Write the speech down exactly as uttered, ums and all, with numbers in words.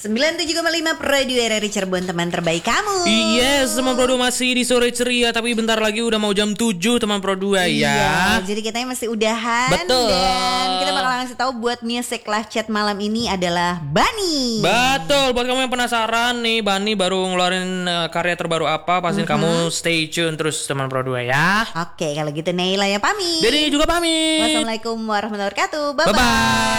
sembilan puluh tujuh koma lima Pro dua R R I Cirebon, teman terbaik kamu. Yes, teman Pro dua masih di sore ceria, tapi bentar lagi udah mau jam tujuh teman Pro dua ya. Iya, jadi kita masih udahan. Betul. Dan kita bakal ngasih tahu buat music live chat malam ini adalah Bani. Betul, buat kamu yang penasaran nih Bani baru ngeluarin uh, karya terbaru apa, pastiin mm-hmm. kamu stay tune terus teman Pro dua ya. Oke, kalau gitu Naila ya pamit. Jadi juga pamit. Wassalamualaikum warahmatullahi wabarakatuh. Bye bye. Bye bye.